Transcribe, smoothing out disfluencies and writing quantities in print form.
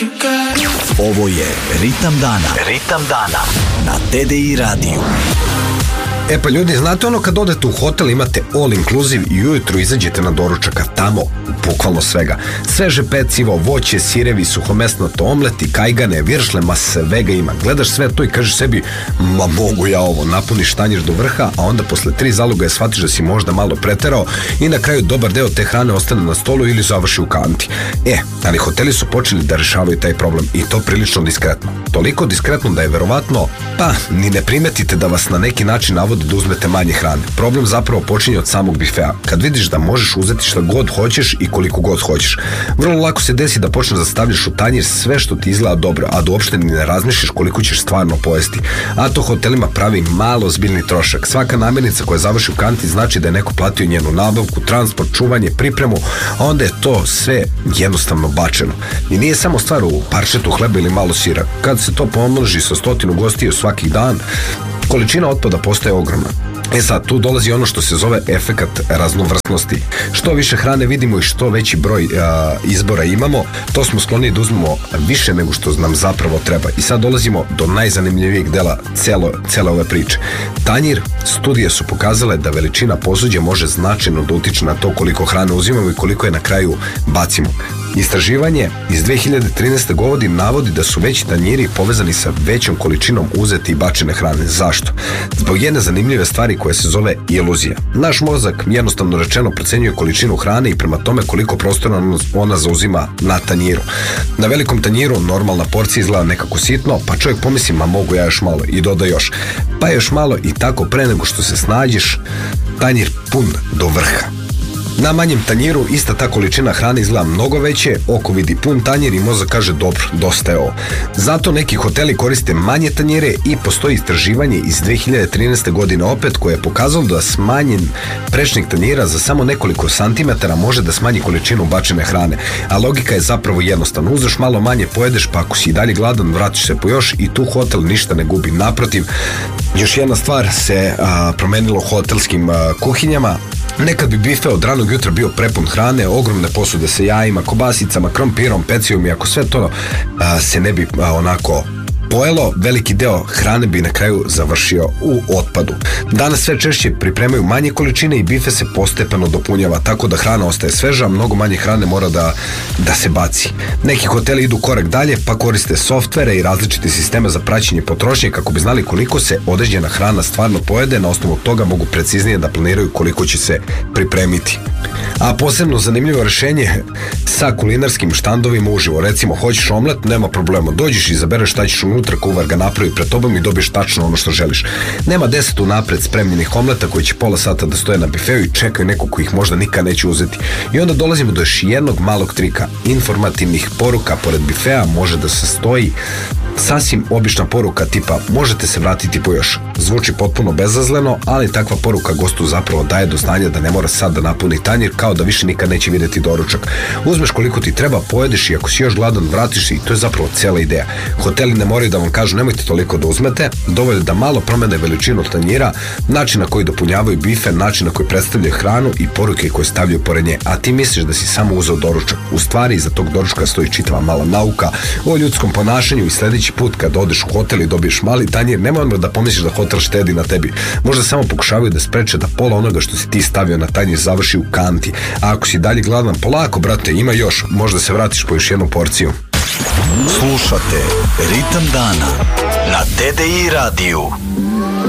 Ovo je Ritam dana. Ritam dana na TDI radiju. E pa ljudi, znate ono kad odete u hotel imate all inclusive i ujutru izađete na doručaka, tamo bukvalno svega. Sveže pecivo, voće, sirevi, suhomesnato, omleti, kajgane, viršle, ma svega ima. Gledaš sve to i kažeš sebi, ma mogu ja ovo, napuniš tanjir do vrha, a onda posle 3 zalogaje shvatiš da si možda malo preterao i na kraju dobar deo te hrane ostane na stolu ili završi u kanti. Ali hoteli su počeli da rešavaju taj problem i to prilično diskretno. Toliko diskretno da je verovatno, pa ni ne primetite da vas na neki način navode da uzmete manje hrane. Problem zapravo počinje od samog bifea. Kad vidiš da možeš uzeti šta god hoćeš i koliko god hoćeš. Vrlo lako se desi da počneš da stavljaš u tanjir sve što ti izgleda dobro, a da uopšte ni ne razmišljaš koliko ćeš stvarno pojesti. A to hotelima pravi malo ozbiljni trošak. Svaka namirnica koja završi u kanti znači da je neko platio njenu nabavku, transport, čuvanje, pripremu, a onda je to sve jednostavno bačeno. I nije samo stvar u parčetu hleba ili malo sira. Kad se to pomnoži sa 100 gostiju svaki dan, količina otpada postaje ogromna. Sad, tu dolazi ono što se zove efekat raznovrsnosti. Što više hrane vidimo i što veći broj izbora imamo, to smo skloni da uzmemo više nego što nam zapravo treba. I sad dolazimo do najzanimljivijeg dela cele ove priče. Tanjir, studije su pokazale da veličina posuđa može značajno da utiče na to koliko hrane uzimamo i koliko je na kraju bacimo. Istraživanje iz 2013. godine navodi da su veći tanjiri povezani sa većom količinom uzete i bačene hrane. Zašto? Zbog jedne zanimljive stvari koja se zove iluzija. Naš mozak, jednostavno rečeno, procenjuje količinu hrane i prema tome koliko prostora ona zauzima na tanjiru. Na velikom tanjiru normalna porcija izgleda nekako sitno, pa čovjek pomisli, ma mogu ja još malo, i doda još. Pa još malo i tako pre nego što se snađeš, tanjir pun do vrha. Na manjem tanjiru ista ta količina hrane izgleda mnogo veće, oko vidi pun tanjir i mozak kaže dobro, dosta je ovo. Zato neki hoteli koriste manje tanjire i postoji istraživanje iz 2013. godine opet koje je pokazalo da smanjen prečnik tanjira za samo nekoliko santimetara može da smanji količinu bačene hrane. A logika je zapravo jednostavna. Uzeš malo manje, pojedeš, pa ako si i dalje gladan, vratiš se po još i tu hotel ništa ne gubi. Naprotiv, još jedna stvar se promenila u hotelskim kuhinjama. Nekad bi bife od ranog jutra bio prepun hrane, ogromne posude sa jajima, kobasicama, krompirom, pecivom i ako sve to se ne bi onako pojelo, veliki deo hrane bi na kraju završio u otpadu. Danas sve češće pripremaju manje količine i bife se postepeno dopunjava, tako da hrana ostaje sveža, mnogo manje hrane mora da se baci. Neki hoteli idu korak dalje pa koriste softvere i različite sisteme za praćenje potrošnje kako bi znali koliko se određena hrana stvarno pojede, na osnovu toga mogu preciznije da planiraju koliko će se pripremiti. A posebno zanimljivo rešenje sa kulinarskim štandovima uživo. Recimo, hoćeš omlet, nema problema. Dođeš i izabereš šta ćeš unutra, kuvar ga napravi pred tobom i dobiješ tačno ono što želiš. Nema 10 unapred spremljenih omleta koji će pola sata da stoje na bifeu i čekaju neko ko ih možda nikad neće uzeti. I onda dolazimo do još jednog malog trika. Informativnih poruka pored bifea može da se stoji sasvim obična poruka tipa možete se vratiti po još. Zvuči potpuno bezazleno, ali takva poruka gostu zapravo daje do znanja da ne mora sad da napuni tanjir, kao da više nikad neće vidjeti doručak. Uzmeš koliko ti treba, pojedeš i ako si još gladan vratiš se i to je zapravo cijela ideja. Hoteli ne moraju da vam kažu nemojte toliko da uzmete, dovoljno da malo promene veličinu tanjira, način na koji dopunjavaju bife, način na koji predstavljaju hranu i poruke koje stavljaju pored nje, a ti misliš da si samo uzeo doručak. U stvari iza tog doručka stoji čitava mala nauka o ljudskom ponašanju i sljedeći put kad odeš u hotel i dobiješ mali tanjir, nemoj odmah da pomisliš da hotel štedi na tebi. Možda samo pokušavaju da spreče da pola onoga što si ti stavio na tanjir završi u kanti. A ako si dalje gladan, polako, brate, ima još. Možda se vratiš po još jednu porciju. Slušate Ritam dana na TDI radiju.